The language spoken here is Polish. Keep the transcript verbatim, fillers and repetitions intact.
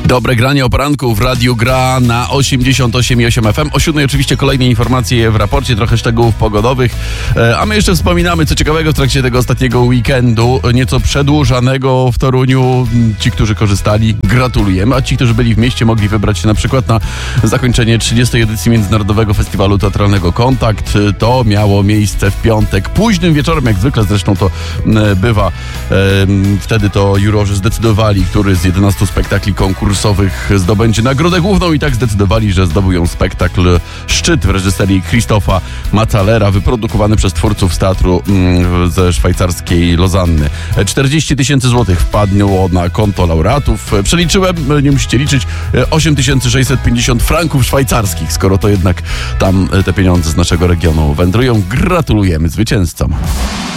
Dobre granie o poranku w Radiu Gra na osiemdziesiąt osiem i osiem F M. O siódmej oczywiście kolejne informacje w raporcie, trochę szczegółów pogodowych. A my jeszcze wspominamy, co ciekawego w trakcie tego ostatniego weekendu, nieco przedłużanego w Toruniu. Ci, którzy korzystali, gratulujemy, a ci, którzy byli w mieście, mogli wybrać się na przykład na zakończenie trzydziestej edycji Międzynarodowego Festiwalu Teatralnego Kontakt. To miało miejsce w piątek, późnym wieczorem, jak zwykle zresztą to bywa. Wtedy to jurorzy zdecydowali, który z jedenastu spektakli konkursowych zdobędzie nagrodę główną i tak zdecydowali, że zdobył ją spektakl Szczyt w reżyserii Christopha Matzalera, wyprodukowany przez twórców z teatru mm, ze szwajcarskiej Lozanny. czterdzieści tysięcy złotych wpadło na konto laureatów. Przeliczyłem, nie musicie liczyć, osiem tysięcy sześćset pięćdziesiąt franków szwajcarskich, skoro to jednak tam te pieniądze z naszego regionu wędrują. Gratulujemy zwycięzcom.